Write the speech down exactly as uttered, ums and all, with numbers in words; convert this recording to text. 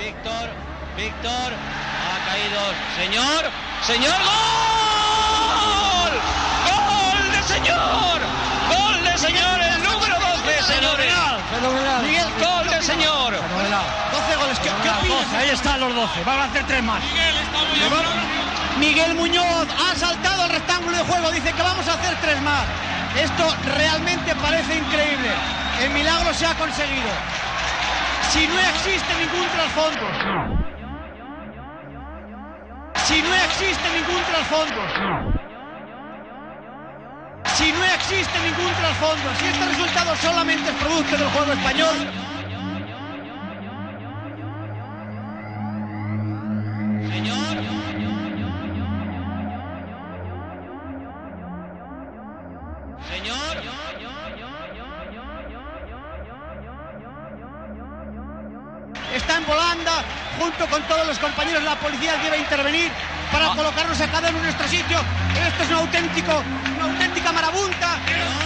Víctor, Víctor, ha caído. Señor, señor, ¡gol! ¡Gol de señor! ¡Gol de señor! El número doce, señores. Fenomenal. Miguel, gol de señor. Fenomenal. doce goles. ¿Qué, qué opinas? Ahí están los doce. Van a hacer tres más. Miguel está muy bien. Miguel Muñoz ha saltado al rectángulo de juego. Dice que vamos a hacer tres más. Esto realmente parece increíble. El milagro se ha conseguido. Si no existe ningún trasfondo. Si no existe ningún trasfondo. Si no existe ningún trasfondo. Si este resultado solamente es producto del juego español. Señor. Señor. Está en volanda, junto con todos los compañeros de la policía debe intervenir para colocarnos a cada uno en nuestro sitio. Esto es un auténtico, una auténtica marabunta.